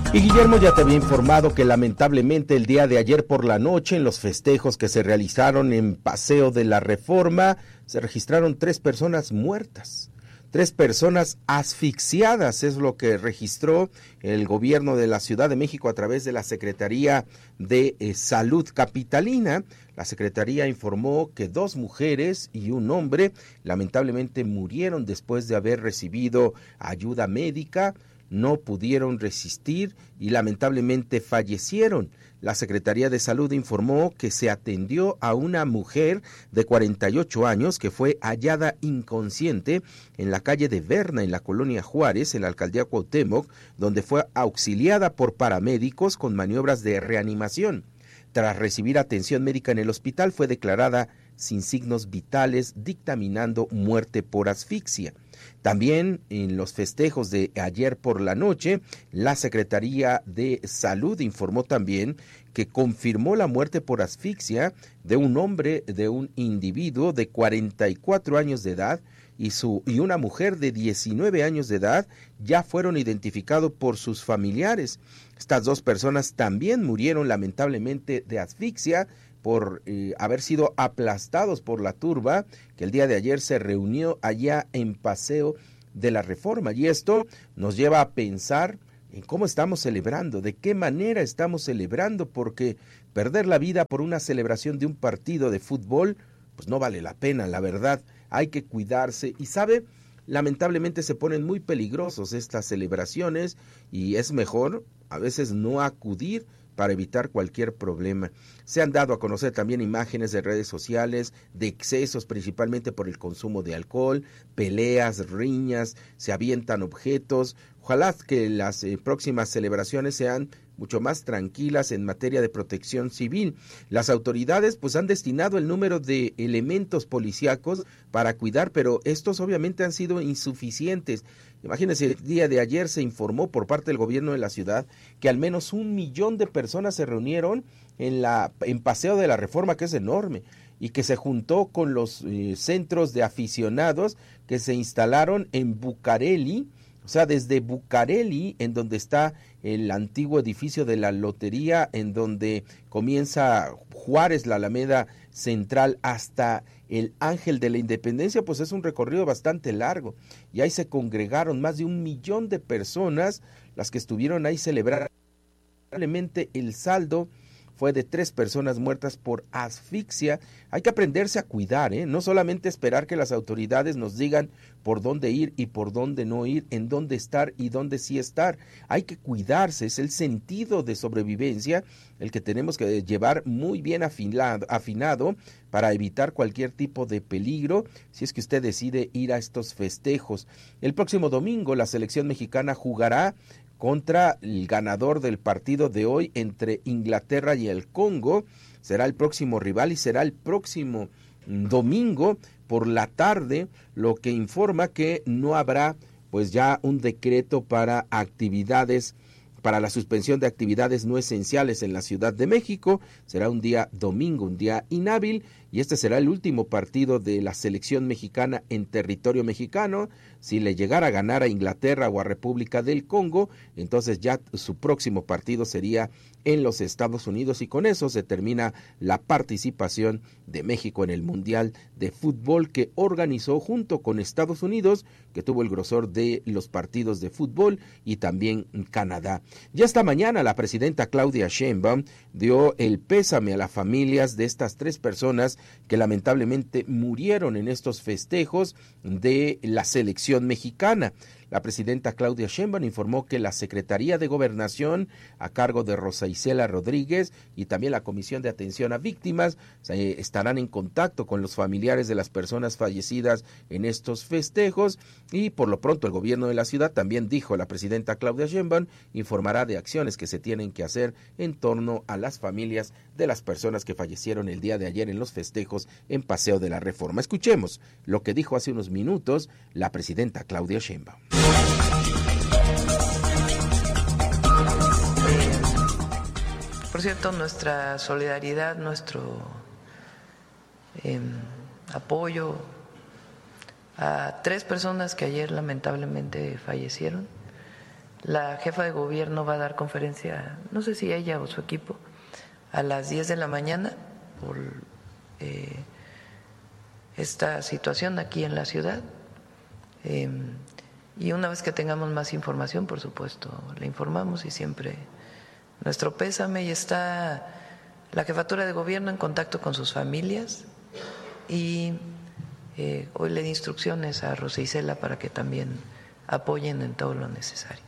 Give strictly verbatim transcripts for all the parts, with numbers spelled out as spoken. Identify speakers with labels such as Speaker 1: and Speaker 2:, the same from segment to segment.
Speaker 1: Y Guillermo ya te había informado que lamentablemente el día de ayer por la noche, en los festejos que se realizaron en Paseo de la Reforma, se registraron tres personas muertas, tres personas asfixiadas, es lo que registró el gobierno de la Ciudad de México a través de la Secretaría de eh, Salud Capitalina. La Secretaría informó que dos mujeres y un hombre lamentablemente murieron después de haber recibido ayuda médica. No pudieron resistir y lamentablemente fallecieron. La Secretaría de Salud informó que se atendió a una mujer de cuarenta y ocho años que fue hallada inconsciente en la calle de Berna, en la colonia Juárez, en la alcaldía Cuauhtémoc, donde fue auxiliada por paramédicos con maniobras de reanimación. Tras recibir atención médica en el hospital, fue declarada sin signos vitales, dictaminando muerte por asfixia. También en los festejos de ayer por la noche, la Secretaría de Salud informó también que confirmó la muerte por asfixia de un hombre, de un individuo de cuarenta y cuatro años de edad y, su, y una mujer de diecinueve años de edad. Ya fueron identificados por sus familiares. Estas dos personas también murieron lamentablemente de asfixia por eh, haber sido aplastados por la turba que el día de ayer se reunió allá en Paseo de la Reforma. Y esto nos lleva a pensar en cómo estamos celebrando, de qué manera estamos celebrando, porque perder la vida por una celebración de un partido de fútbol, pues no vale la pena, la verdad. Hay que cuidarse y, ¿sabe? Lamentablemente se ponen muy peligrosos estas celebraciones y es mejor a veces no acudir para evitar cualquier problema. Se han dado a conocer también imágenes de redes sociales de excesos, principalmente por el consumo de alcohol, peleas, riñas, se avientan objetos. Ojalá que las eh, próximas celebraciones sean mucho más tranquilas en materia de protección civil. Las autoridades pues han destinado el número de elementos policíacos para cuidar, pero estos obviamente han sido insuficientes. Imagínense, el día de ayer se informó por parte del gobierno de la ciudad que al menos un millón de personas se reunieron en la en Paseo de la Reforma, que es enorme, y que se juntó con los eh, centros de aficionados que se instalaron en Bucareli. O sea, desde Bucareli, en donde está el antiguo edificio de la lotería, en donde comienza Juárez, la Alameda Central, hasta el Ángel de la Independencia, pues es un recorrido bastante largo. Y ahí se congregaron más de un millón de personas, las que estuvieron ahí celebrando. Probablemente el saldo fue de tres personas muertas por asfixia. Hay que aprenderse a cuidar, ¿eh? No solamente esperar que las autoridades nos digan por dónde ir y por dónde no ir, en dónde estar y dónde sí estar. Hay que cuidarse, es el sentido de sobrevivencia el que tenemos que llevar muy bien afinado, afinado para evitar cualquier tipo de peligro si es que usted decide ir a estos festejos. El próximo domingo la selección mexicana jugará contra el ganador del partido de hoy entre Inglaterra y el Congo. Será el próximo rival y será el próximo domingo por la tarde, lo que informa que no habrá pues ya un decreto para actividades, para la suspensión de actividades no esenciales en la Ciudad de México. Será un día domingo, un día inhábil, y este será el último partido de la selección mexicana en territorio mexicano. Si le llegara a ganar a Inglaterra o a República del Congo, entonces ya su próximo partido sería en los Estados Unidos, y con eso se termina la participación de México en el Mundial de Fútbol que organizó junto con Estados Unidos, que tuvo el grosor de los partidos de fútbol, y también Canadá. Ya esta mañana la presidenta Claudia Sheinbaum dio el pésame a las familias de estas tres personas que lamentablemente murieron en estos festejos de la selección mexicana. La presidenta Claudia Sheinbaum informó que la Secretaría de Gobernación, a cargo de Rosa Isela Rodríguez, y también la Comisión de Atención a Víctimas, eh, estarán en contacto con los familiares de las personas fallecidas en estos festejos, y por lo pronto el gobierno de la ciudad, también dijo la presidenta Claudia Sheinbaum, informará de acciones que se tienen que hacer en torno a las familias de las personas que fallecieron el día de ayer en los festejos en Paseo de la Reforma. Escuchemos lo que dijo hace unos minutos la presidenta Claudia Sheinbaum.
Speaker 2: Por cierto, nuestra solidaridad, nuestro eh, apoyo a tres personas que ayer lamentablemente fallecieron, la jefa de gobierno va a dar conferencia, no sé si ella o su equipo, a las diez de la mañana por eh, esta situación aquí en la ciudad. Eh, y una vez que tengamos más información, por supuesto, le informamos y siempre nuestro pésame. Y está la jefatura de gobierno en contacto con sus familias y eh, hoy le di instrucciones a Rosa Isela para que también apoyen en todo lo necesario.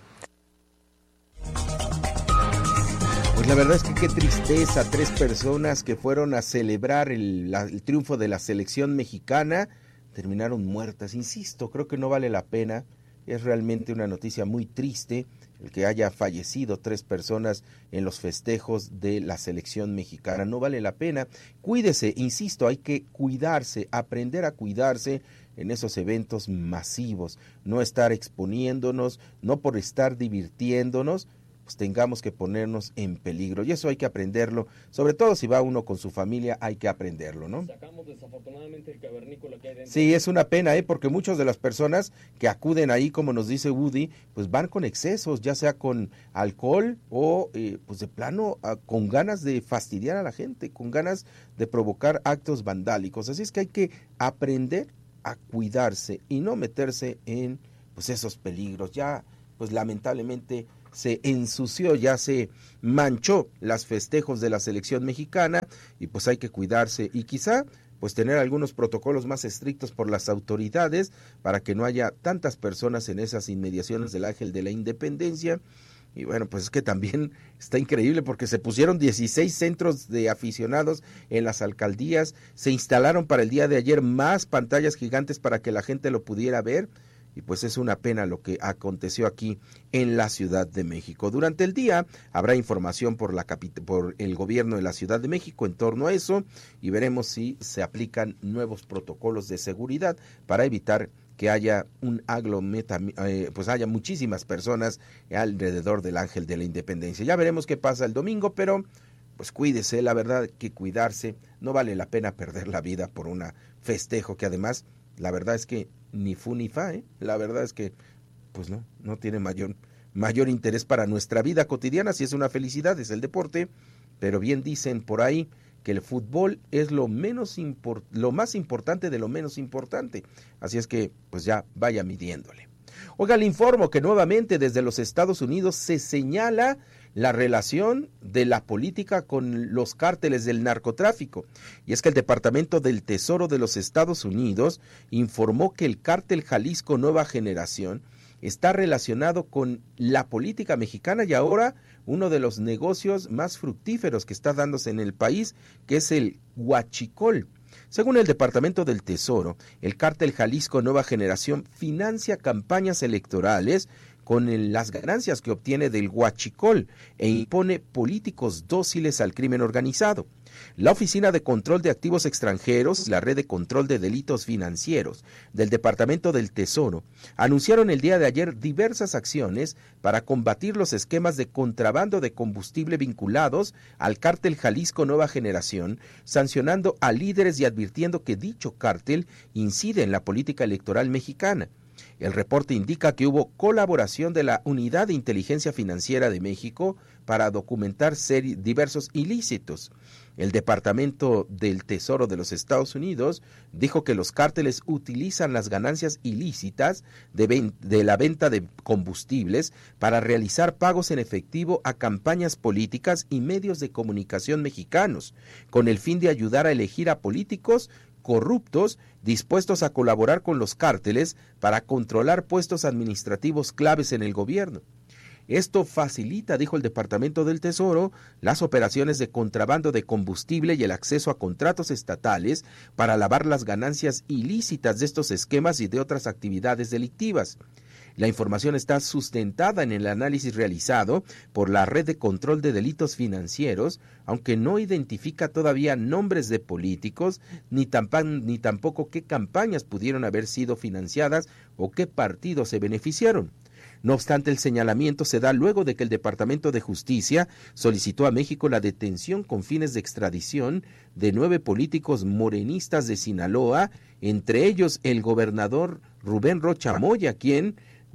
Speaker 1: Pues la verdad es que qué tristeza, tres personas que fueron a celebrar el, la, el triunfo de la selección mexicana terminaron muertas. Insisto, creo que no vale la pena, es realmente una noticia muy triste el que haya fallecido tres personas en los festejos de la selección mexicana. No vale la pena. Cuídese, insisto, hay que cuidarse, aprender a cuidarse en esos eventos masivos, no estar exponiéndonos, no por estar divirtiéndonos, pues tengamos que ponernos en peligro, y eso hay que aprenderlo, sobre todo si va uno con su familia, hay que aprenderlo, ¿no?
Speaker 3: Sacamos desafortunadamente el cavernícola que hay dentro.
Speaker 1: Sí, es una pena, ¿eh? Porque muchas de las personas que acuden ahí, como nos dice Woody, pues van con excesos, ya sea con alcohol o eh, pues de plano a, con ganas de fastidiar a la gente, con ganas de provocar actos vandálicos, así es que hay que aprender a cuidarse y no meterse en pues esos peligros. Ya pues lamentablemente se ensució, ya se manchó las festejos de la selección mexicana y pues hay que cuidarse y quizá pues tener algunos protocolos más estrictos por las autoridades para que no haya tantas personas en esas inmediaciones del Ángel de la Independencia. Y bueno, pues es que también está increíble porque se pusieron dieciséis centros de aficionados en las alcaldías, se instalaron para el día de ayer más pantallas gigantes para que la gente lo pudiera ver. Y pues es una pena lo que aconteció aquí en la Ciudad de México. Durante el día habrá información por, la capit- por el gobierno de la Ciudad de México en torno a eso y veremos si se aplican nuevos protocolos de seguridad para evitar que haya un aglometa, eh, pues haya muchísimas personas alrededor del Ángel de la Independencia. Ya veremos qué pasa el domingo, pero pues cuídese, la verdad que cuidarse, no vale la pena perder la vida por un festejo que además, la verdad es que ni fu ni fa, ¿eh? La verdad es que pues no, no tiene mayor, mayor interés para nuestra vida cotidiana. Si es una felicidad, es el deporte, pero bien dicen por ahí que el fútbol es lo menos import, lo más importante de lo menos importante, así es que pues ya vaya midiéndole. Oiga, le informo que nuevamente desde los Estados Unidos se señala la relación de la política con los cárteles del narcotráfico. Y es que el Departamento del Tesoro de los Estados Unidos informó que el cártel Jalisco Nueva Generación está relacionado con la política mexicana y ahora uno de los negocios más fructíferos que está dándose en el país, que es el huachicol. Según el Departamento del Tesoro, el cártel Jalisco Nueva Generación financia campañas electorales con el, las ganancias que obtiene del huachicol e impone políticos dóciles al crimen organizado. La Oficina de Control de Activos Extranjeros, la Red de Control de Delitos Financieros del Departamento del Tesoro, anunciaron el día de ayer diversas acciones para combatir los esquemas de contrabando de combustible vinculados al cártel Jalisco Nueva Generación, sancionando a líderes y advirtiendo que dicho cártel incide en la política electoral mexicana. El reporte indica que hubo colaboración de la Unidad de Inteligencia Financiera de México para documentar seri- diversos ilícitos. El Departamento del Tesoro de los Estados Unidos dijo que los cárteles utilizan las ganancias ilícitas de, ven- de la venta de combustibles para realizar pagos en efectivo a campañas políticas y medios de comunicación mexicanos, con el fin de ayudar a elegir a políticos corruptos dispuestos a colaborar con los cárteles para controlar puestos administrativos claves en el gobierno. Esto facilita, dijo el Departamento del Tesoro, las operaciones de contrabando de combustible y el acceso a contratos estatales para lavar las ganancias ilícitas de estos esquemas y de otras actividades delictivas. La información está sustentada en el análisis realizado por la Red de Control de Delitos Financieros, aunque no identifica todavía nombres de políticos, ni, tampan, ni tampoco qué campañas pudieron haber sido financiadas o qué partidos se beneficiaron. No obstante, el señalamiento se da luego de que el Departamento de Justicia solicitó a México la detención con fines de extradición de nueve políticos morenistas de Sinaloa, entre ellos el gobernador Rubén Rocha Moya, quien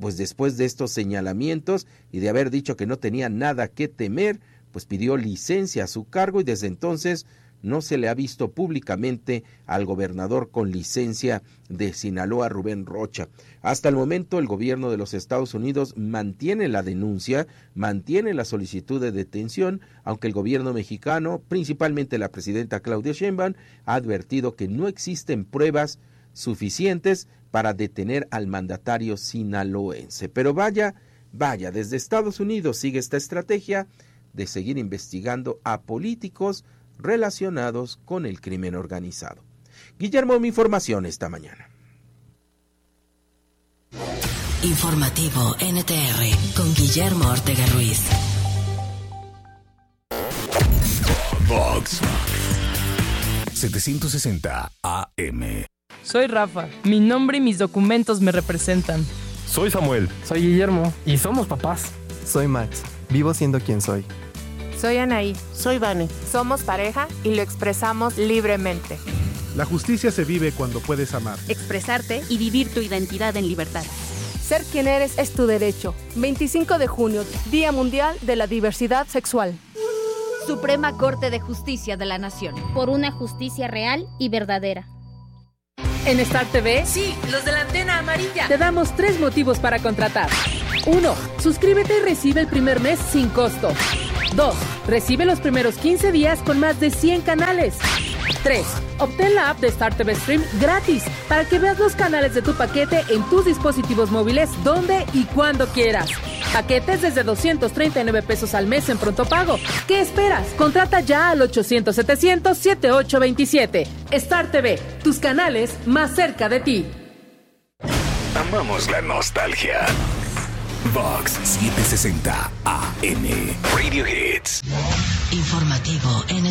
Speaker 1: pues después de estos señalamientos y de haber dicho que no tenía nada que temer, pues pidió licencia a su cargo y desde entonces no se le ha visto públicamente al gobernador con licencia de Sinaloa, Rubén Rocha. Hasta el momento, el gobierno de los Estados Unidos mantiene la denuncia, mantiene la solicitud de detención, aunque el gobierno mexicano, principalmente la presidenta Claudia Sheinbaum, ha advertido que no existen pruebas suficientes para detener al mandatario sinaloense. Pero vaya, vaya, desde Estados Unidos sigue esta estrategia de seguir investigando a políticos relacionados con el crimen organizado. Guillermo, mi información esta mañana.
Speaker 4: Informativo N T R con Guillermo Ortega Ruiz.
Speaker 5: Vox setecientos sesenta A M.
Speaker 6: Soy Rafa, mi nombre y mis documentos me representan.
Speaker 7: Soy Samuel.
Speaker 8: Soy Guillermo y somos papás.
Speaker 9: Soy Max, vivo siendo quien soy.
Speaker 10: Soy Anaí.
Speaker 11: Soy Vane.
Speaker 10: Somos pareja y lo expresamos libremente.
Speaker 12: La justicia se vive cuando puedes amar,
Speaker 13: expresarte y vivir tu identidad en libertad.
Speaker 14: Ser quien eres es tu derecho. veinticinco de junio, Día Mundial de la Diversidad Sexual.
Speaker 13: Suprema Corte de Justicia de la Nación.
Speaker 15: Por una justicia real y verdadera.
Speaker 16: En Star T V,
Speaker 17: sí, los de la antena amarilla,
Speaker 16: te damos tres motivos para contratar. Uno, suscríbete y recibe el primer mes sin costo. Dos, recibe los primeros quince días con más de cien canales. Tres, obtén la app de Star T V Stream gratis para que veas los canales de tu paquete en tus dispositivos móviles donde y cuando quieras. Paquetes desde doscientos treinta y nueve pesos al mes en pronto pago. ¿Qué esperas? Contrata ya al ochocientos setecientos setenta y ocho veintisiete. Star T V, tus canales más cerca de ti.
Speaker 5: Amamos la nostalgia. Vox setecientos sesenta A M. Radio Hits.
Speaker 4: Informativo N